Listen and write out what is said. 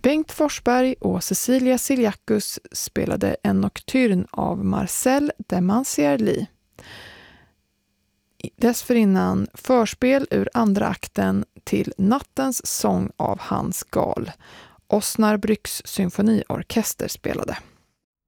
Bengt Forsberg och Cecilia Siliakus spelade en nocturne av Marcel de Mancier-Ly. Dessförinnan förspel ur andra akten till Nattens sång av Hans Gahl. Osnabrücks symfoniorkester spelade.